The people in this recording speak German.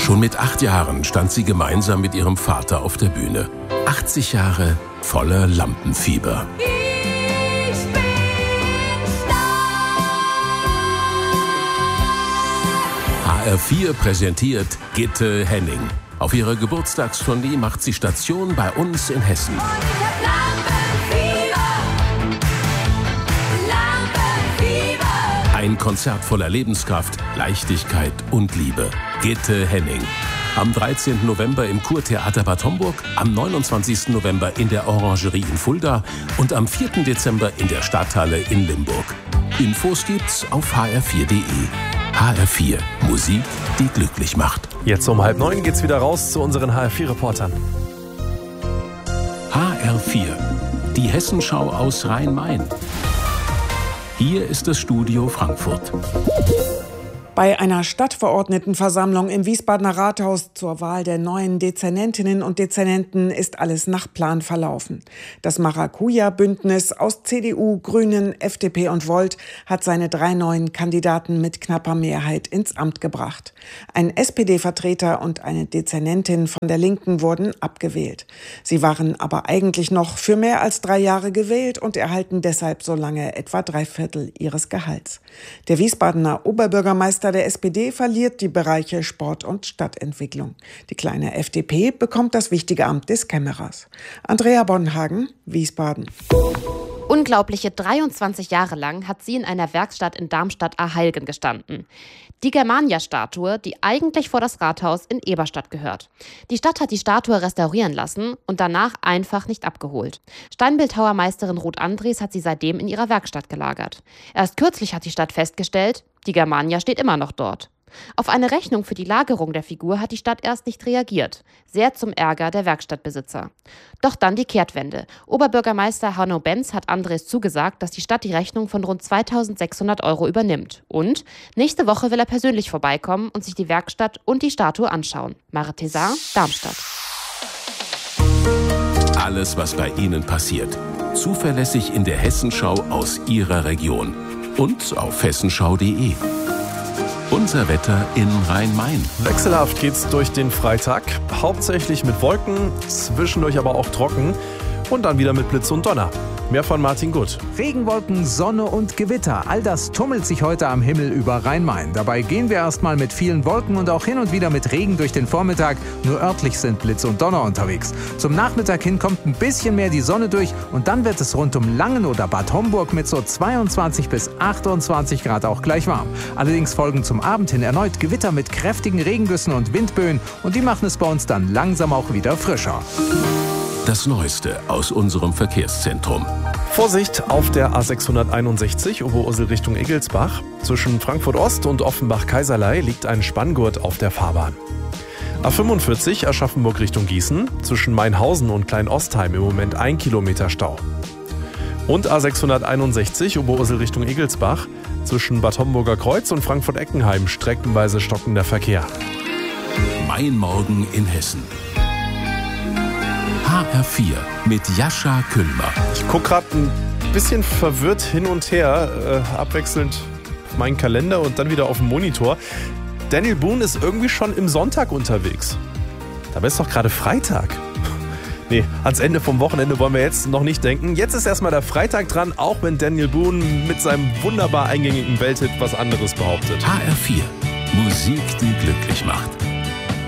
Schon mit 8 Jahren stand sie gemeinsam mit ihrem Vater auf der Bühne. 80 Jahre voller Lampenfieber. Ich bin stark. HR4 präsentiert Gitte Henning. Auf ihrer Geburtstagstournee macht sie Station bei uns in Hessen. Und ich hab Lampenfieber. Ein Konzert voller Lebenskraft, Leichtigkeit und Liebe. Gitte Henning. Am 13. November im Kurtheater Bad Homburg, am 29. November in der Orangerie in Fulda und am 4. Dezember in der Stadthalle in Limburg. Infos gibt's auf hr4.de. HR4, Musik, die glücklich macht. Jetzt um 8:30 geht's wieder raus zu unseren HR4-Reportern. HR4, die Hessenschau aus Rhein-Main. Hier ist das Studio Frankfurt. Bei einer Stadtverordnetenversammlung im Wiesbadener Rathaus zur Wahl der neuen Dezernentinnen und Dezernenten ist alles nach Plan verlaufen. Das Maracuja-Bündnis aus CDU, Grünen, FDP und Volt hat seine 3 neuen Kandidaten mit knapper Mehrheit ins Amt gebracht. Ein SPD-Vertreter und eine Dezernentin von der Linken wurden abgewählt. Sie waren aber eigentlich noch für mehr als 3 Jahre gewählt und erhalten deshalb so lange etwa 3/4 ihres Gehalts. Der Wiesbadener Oberbürgermeister der SPD verliert die Bereiche Sport und Stadtentwicklung. Die kleine FDP bekommt das wichtige Amt des Kämmerers. Andrea Bonhagen, Wiesbaden. Unglaubliche 23 Jahre lang hat sie in einer Werkstatt in Darmstadt-Arheilgen gestanden. Die Germania-Statue, die eigentlich vor das Rathaus in Eberstadt gehört. Die Stadt hat die Statue restaurieren lassen und danach einfach nicht abgeholt. Steinbildhauermeisterin Ruth Andres hat sie seitdem in ihrer Werkstatt gelagert. Erst kürzlich hat die Stadt festgestellt, die Germania steht immer noch dort. Auf eine Rechnung für die Lagerung der Figur hat die Stadt erst nicht reagiert. Sehr zum Ärger der Werkstattbesitzer. Doch dann die Kehrtwende. Oberbürgermeister Hanno Benz hat Andres zugesagt, dass die Stadt die Rechnung von rund 2.600 € übernimmt. Und nächste Woche will er persönlich vorbeikommen und sich die Werkstatt und die Statue anschauen. Mare Thézard, Darmstadt. Alles, was bei Ihnen passiert. Zuverlässig in der Hessenschau aus Ihrer Region. Und auf hessenschau.de. Unser Wetter in Rhein-Main. Wechselhaft geht's durch den Freitag. Hauptsächlich mit Wolken, zwischendurch aber auch trocken. Und dann wieder mit Blitz und Donner. Mehr von Martin Gutt. Regenwolken, Sonne und Gewitter. All das tummelt sich heute am Himmel über Rhein-Main. Dabei gehen wir erstmal mit vielen Wolken und auch hin und wieder mit Regen durch den Vormittag. Nur örtlich sind Blitz und Donner unterwegs. Zum Nachmittag hin kommt ein bisschen mehr die Sonne durch und dann wird es rund um Langen oder Bad Homburg mit so 22 bis 28 Grad auch gleich warm. Allerdings folgen zum Abend hin erneut Gewitter mit kräftigen Regengüssen und Windböen und die machen es bei uns dann langsam auch wieder frischer. Das Neueste aus unserem Verkehrszentrum. Vorsicht auf der A661 Oberursel Richtung Egelsbach. Zwischen Frankfurt Ost und Offenbach-Kaiserlei liegt ein Spanngurt auf der Fahrbahn. A45 Aschaffenburg Richtung Gießen. Zwischen Mainhausen und Klein-Ostheim im Moment 1 Kilometer Stau. Und A661 Oberursel Richtung Egelsbach. Zwischen Bad Homburger Kreuz und Frankfurt-Eckenheim streckenweise stockender Verkehr. Mein Morgen in Hessen. HR4 mit Jascha Küllmer. Ich gucke gerade ein bisschen verwirrt hin und her, abwechselnd auf meinen Kalender und dann wieder auf den Monitor. Daniel Boone ist irgendwie schon im Sonntag unterwegs. Dabei ist doch gerade Freitag. Nee, ans Ende vom Wochenende wollen wir jetzt noch nicht denken. Jetzt ist erstmal der Freitag dran, auch wenn Daniel Boone mit seinem wunderbar eingängigen Welthit was anderes behauptet. HR4, Musik, die glücklich macht.